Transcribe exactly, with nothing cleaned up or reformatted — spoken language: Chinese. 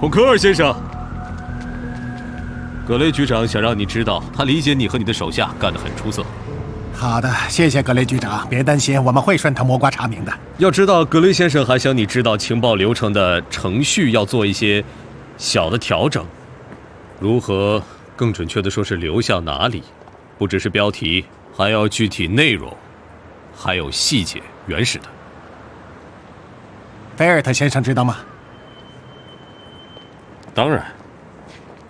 孔科尔先生，葛雷局长想让你知道，他理解你和你的手下干得很出色。 好的，谢谢葛雷局长，别担心，我们会顺藤摸瓜查明的。 要知道，葛雷先生还想你知道情报流程的程序要做一些小的调整，如何更准确的说是流向哪里，不只是标题，还要具体内容，还有细节，原始的。 菲尔特先生知道吗？ 当然。